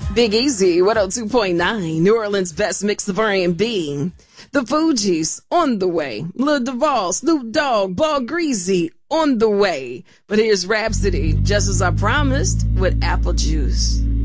Big Easy, 102.9, New Orleans' best mix of R&B. The Fugees, on the way. Lil Duval, Snoop Dogg, Ball Greasy, on the way. But here's Rhapsody, just as I promised, with Apple Juice.